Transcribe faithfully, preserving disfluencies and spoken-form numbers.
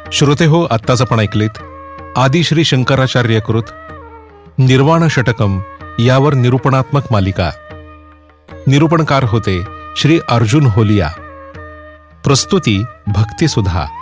श्रोते हो, आत्ताच आपण ऐकलेत आदि श्री शंकराचार्य कृत निर्वाण षटकम यावर निरूपणात्मक मालिका. निरूपणकार होते श्री अर्जुन होलिया. प्रस्तुती भक्तिसुधा.